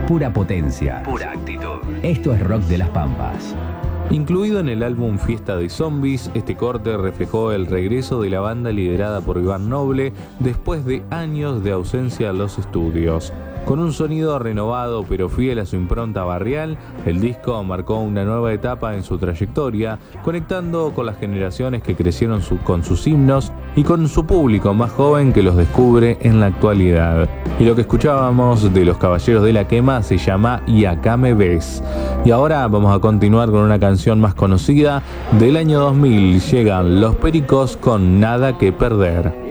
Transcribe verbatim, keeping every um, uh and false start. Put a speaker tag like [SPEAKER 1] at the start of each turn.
[SPEAKER 1] Pura potencia. Pura actitud. Esto es rock de las Pampas.
[SPEAKER 2] Incluido en el álbum Fiesta de Zombies, este corte reflejó el regreso de la banda liderada por Iván Noble después de años de ausencia en los estudios. Con un sonido renovado pero fiel a su impronta barrial, el disco marcó una nueva etapa en su trayectoria, conectando con las generaciones que crecieron su, con sus himnos y con su público más joven que los descubre en la actualidad. Y lo que escuchábamos de Los Caballeros de la Quema se llama Y acá me ves. Y ahora vamos a continuar con una canción más conocida del año dos mil. Llegan Los Pericos con Nada que perder.